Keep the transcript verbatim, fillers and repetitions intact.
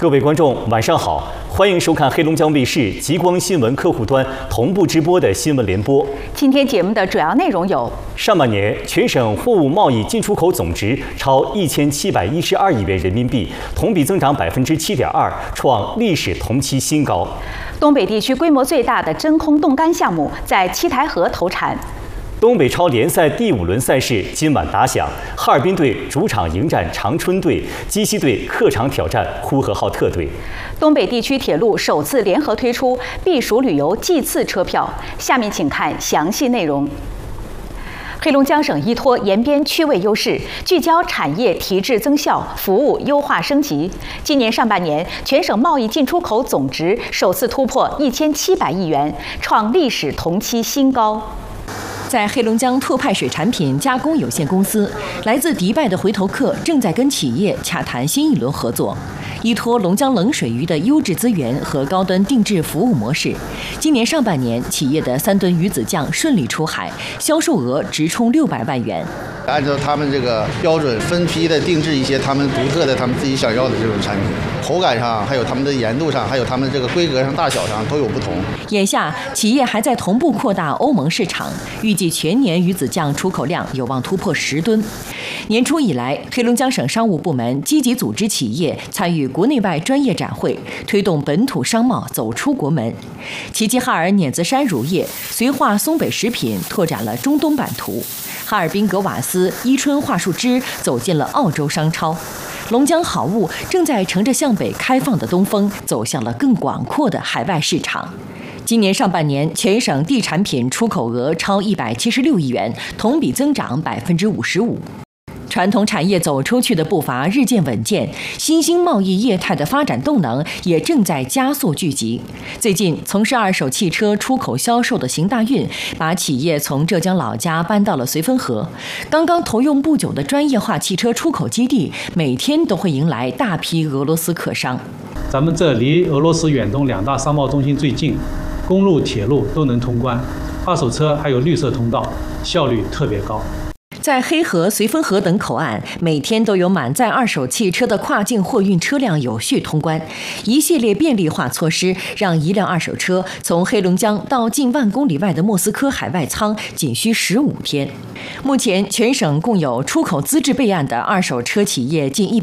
各位观众，晚上好，欢迎收看黑龙江卫视极光新闻客户端同步直播的新闻联播。 今天节目的主要内容有： 上半年全省货物贸易进出口总值超一千七百一十二亿元人民币，同比增长百分之七点二，创历史同期新高。 东北地区规模最大的真空冻干项目在七台河投产。 东北超联赛第五轮赛事今晚打响，哈尔滨队主场迎战长春队，鸡西队客场挑战呼和浩特队。 东北地区铁路首次联合推出避暑旅游季次车票，下面请看详细内容。黑龙江省依托延边区位优势，聚焦产业提质增效、服务优化升级。今年上半年，全省贸易进出口总值首次突破一千七百亿元，创历史同期新高。 在黑龙江拓派水产品加工有限公司，来自迪拜的回头客正在跟企业洽谈新一轮合作。依托龙江冷水鱼的优质资源和高端定制服务模式，今年上半年企业的三吨鱼子酱顺利出海，销售额直冲六百万元。 按照他们这个标准分批的定制一些他们独特的、他们自己想要的这种产品，口感上、还有他们的盐度上、还有他们这个规格上、大小上都有不同。 眼下，企业还在同步扩大欧盟市场，预计全年鱼子酱出口量有望突破十吨。年初以来，黑龙江省商务部门积极组织企业参与国内外专业展会，推动本土商贸走出国门。齐齐哈尔碾子山乳业、绥化松北食品拓展了中东版图。哈尔滨格瓦斯、伊春桦树汁走进了澳洲商超，龙江好物正在乘着向北开放的东风，走向了更广阔的海外市场。今年上半年，全省地产品出口额超一百七十六亿元，同比增长百分之五十五。传统产业走出去的步伐日渐稳健，新兴贸易业态的发展动能也正在加速聚集。最近，从事二手汽车出口销售的邢大运，把企业从浙江老家搬到了绥芬河。刚刚投用不久的专业化汽车出口基地，每天都会迎来大批俄罗斯客商。 咱们这离俄罗斯远东两大商贸中心最近，公路、铁路都能通关，二手车还有绿色通道，效率特别高。 在黑河、绥芬河等口岸，每天都有满载二手汽车的跨境货运车辆有序通关。一系列便利化措施，让一辆二手车从黑龙江到近万公里外的莫斯科海外仓仅需十五天。目前，全省共有出口资质备案的二手车企业近一。